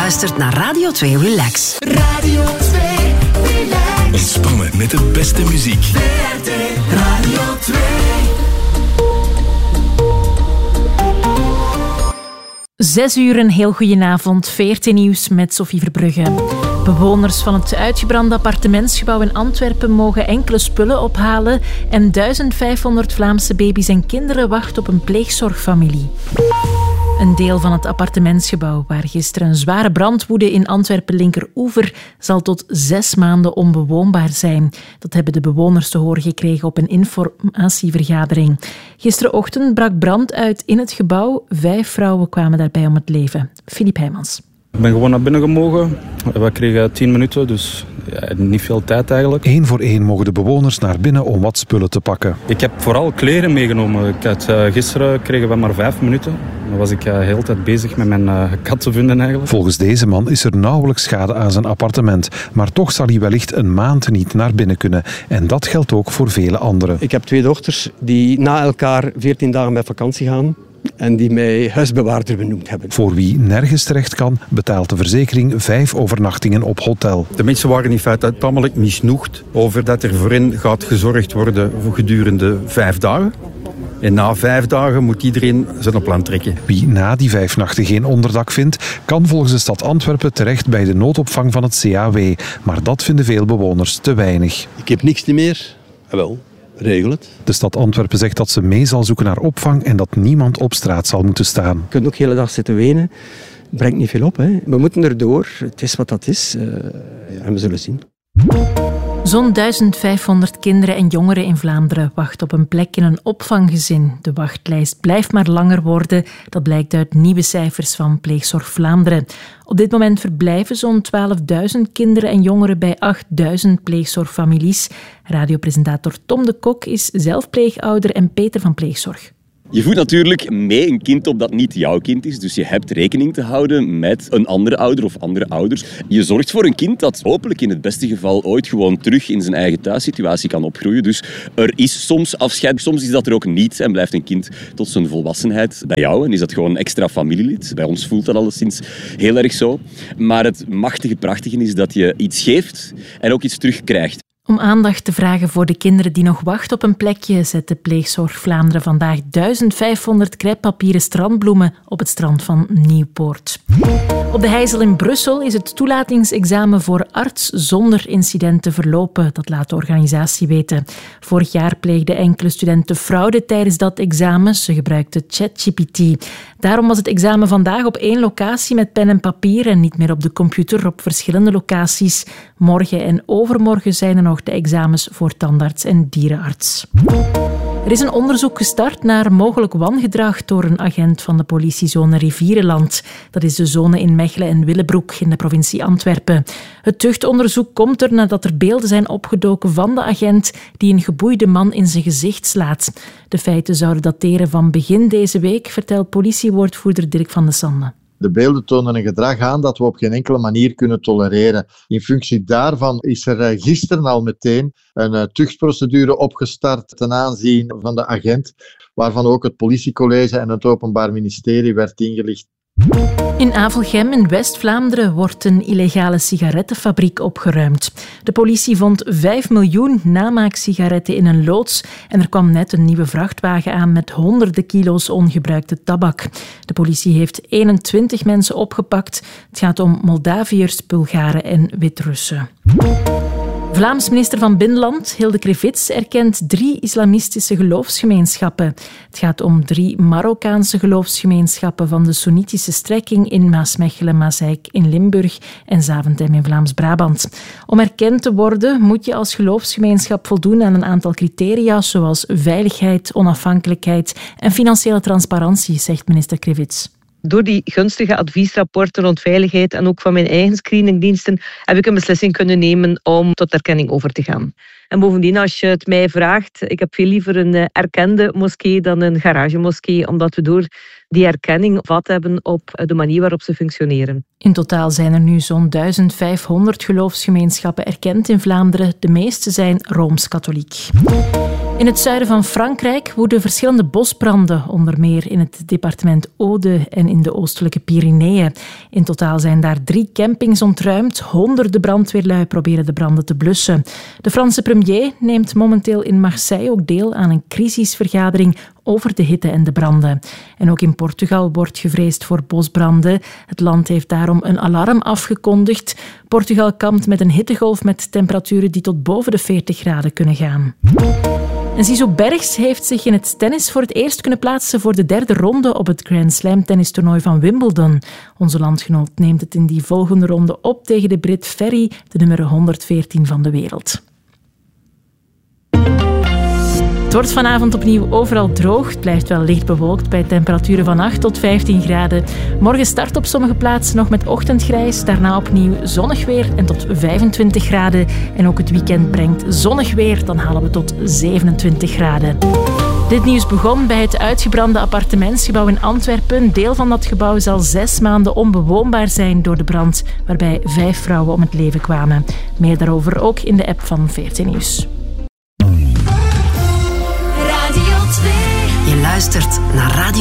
luistert naar Radio 2 Relax. Radio 2 Relax. Ontspannen met de beste muziek. VRT Radio 2. Zes uur, een heel goedenavond. VRT Nieuws met Sophie Verbrugge. Bewoners van het uitgebrande appartementsgebouw in Antwerpen mogen enkele spullen ophalen en 1500 Vlaamse baby's en kinderen wachten op een pleegzorgfamilie. Een deel van het appartementsgebouw waar gisteren een zware brand woedde in Antwerpen-Linkeroever zal tot 6 maanden onbewoonbaar zijn. Dat hebben de bewoners te horen gekregen op een informatievergadering. Gisterenochtend brak brand uit in het gebouw. 5 vrouwen kwamen daarbij om het leven. Filip Heijmans. Ik ben gewoon naar binnen gemogen. We kregen 10 minuten, dus niet veel tijd eigenlijk. 1 voor 1 mogen de bewoners naar binnen om wat spullen te pakken. Ik heb vooral kleren meegenomen. Gisteren kregen we maar 5 minuten. Dan was ik de hele tijd bezig met mijn kat te vinden eigenlijk. Volgens deze man is er nauwelijks schade aan zijn appartement. Maar toch zal hij wellicht een maand niet naar binnen kunnen. En dat geldt ook voor vele anderen. Ik heb 2 dochters die na elkaar 14 dagen met vakantie gaan. En die mij huisbewaarder benoemd hebben. Voor wie nergens terecht kan, betaalt de verzekering 5 overnachtingen op hotel. De mensen waren in feite tamelijk misnoegd over dat er voor hen gaat gezorgd worden voor gedurende 5 dagen. En na 5 dagen moet iedereen zijn plan trekken. Wie na die 5 nachten geen onderdak vindt, kan volgens de stad Antwerpen terecht bij de noodopvang van het CAW. Maar dat vinden veel bewoners te weinig. Ik heb niks meer. Jawel. Regel het. De stad Antwerpen zegt dat ze mee zal zoeken naar opvang en dat niemand op straat zal moeten staan. Je kunt ook de hele dag zitten wenen. Brengt niet veel op. Hè. We moeten erdoor. Het is wat dat is. En we zullen zien. Zo'n 1500 kinderen en jongeren in Vlaanderen wachten op een plek in een opvanggezin. De wachtlijst blijft maar langer worden. Dat blijkt uit nieuwe cijfers van Pleegzorg Vlaanderen. Op dit moment verblijven zo'n 12.000 kinderen en jongeren bij 8.000 pleegzorgfamilies. Radiopresentator Tom de Kok is zelf pleegouder en Peter van Pleegzorg. Je voedt natuurlijk mee een kind op dat niet jouw kind is. Dus je hebt rekening te houden met een andere ouder of andere ouders. Je zorgt voor een kind dat hopelijk in het beste geval ooit gewoon terug in zijn eigen thuissituatie kan opgroeien. Dus er is soms afscheid. Soms is dat er ook niet en blijft een kind tot zijn volwassenheid bij jou. En is dat gewoon een extra familielid. Bij ons voelt dat alleszins heel erg zo. Maar het machtige, prachtige is dat je iets geeft en ook iets terugkrijgt. Om aandacht te vragen voor de kinderen die nog wachten op een plekje, zet de Pleegzorg Vlaanderen vandaag 1500 crêpepapieren strandbloemen op het strand van Nieuwpoort. Op de Heijzel in Brussel is het toelatingsexamen voor arts zonder incidenten verlopen. Dat laat de organisatie weten. Vorig jaar pleegden enkele studenten fraude tijdens dat examen. Ze gebruikten ChatGPT. Daarom was het examen vandaag op 1 locatie met pen en papier en niet meer op de computer op verschillende locaties. Morgen en overmorgen zijn er nog de examens voor tandarts en dierenarts. Er is een onderzoek gestart naar mogelijk wangedrag door een agent van de politiezone Rivierenland. Dat is de zone in Mechelen en Willebroek in de provincie Antwerpen. Het tuchtonderzoek komt er nadat er beelden zijn opgedoken van de agent die een geboeide man in zijn gezicht slaat. De feiten zouden dateren van begin deze week, vertelt politiewoordvoerder Dirk van de Sande. De beelden tonen een gedrag aan dat we op geen enkele manier kunnen tolereren. In functie daarvan is er gisteren al meteen een tuchtprocedure opgestart ten aanzien van de agent, waarvan ook het politiecollege en het Openbaar Ministerie werd ingelicht. In Avelgem in West-Vlaanderen wordt een illegale sigarettenfabriek opgeruimd. De politie vond 5 miljoen namaaksigaretten in een loods en er kwam net een nieuwe vrachtwagen aan met honderden kilo's ongebruikte tabak. De politie heeft 21 mensen opgepakt. Het gaat om Moldaviërs, Bulgaren en Wit-Russen. Vlaams minister van Binnenland, Hilde Krevits, erkent 3 islamistische geloofsgemeenschappen. Het gaat om 3 Marokkaanse geloofsgemeenschappen van de Soenitische strekking in Maasmechelen, Maaseik in Limburg en Zaventem in Vlaams-Brabant. Om erkend te worden moet je als geloofsgemeenschap voldoen aan een aantal criteria zoals veiligheid, onafhankelijkheid en financiële transparantie, zegt minister Krevits. Door die gunstige adviesrapporten rond veiligheid en ook van mijn eigen screeningdiensten heb ik een beslissing kunnen nemen om tot erkenning over te gaan. En bovendien, als je het mij vraagt, ik heb veel liever een erkende moskee dan een garagemoskee, omdat we door die erkenning vat hebben op de manier waarop ze functioneren. In totaal zijn er nu zo'n 1500 geloofsgemeenschappen erkend in Vlaanderen. De meeste zijn Rooms-katholiek. In het zuiden van Frankrijk woeden verschillende bosbranden, onder meer in het departement Aude en in de oostelijke Pyreneeën. In totaal zijn daar 3 campings ontruimd. Honderden brandweerlui proberen de branden te blussen. De Franse premier neemt momenteel in Marseille ook deel aan een crisisvergadering over de hitte en de branden. En ook in Portugal wordt gevreesd voor bosbranden. Het land heeft daarom een alarm afgekondigd. Portugal kampt met een hittegolf met temperaturen die tot boven de 40 graden kunnen gaan. En Zizou Bergs heeft zich in het tennis voor het eerst kunnen plaatsen voor de 3e ronde op het Grand Slam tennistoernooi van Wimbledon. Onze landgenoot neemt het in die volgende ronde op tegen de Brit Ferry, de nummer 114 van de wereld. Het wordt vanavond opnieuw overal droog. Het blijft wel licht bewolkt bij temperaturen van 8 tot 15 graden. Morgen start op sommige plaatsen nog met ochtendgrijs. Daarna opnieuw zonnig weer en tot 25 graden. En ook het weekend brengt zonnig weer. Dan halen we tot 27 graden. Dit nieuws begon bij het uitgebrande appartementsgebouw in Antwerpen. Een deel van dat gebouw zal 6 maanden onbewoonbaar zijn door de brand, waarbij 5 vrouwen om het leven kwamen. Meer daarover ook in de app van VRT Nieuws. Radio 2. Je luistert naar Radio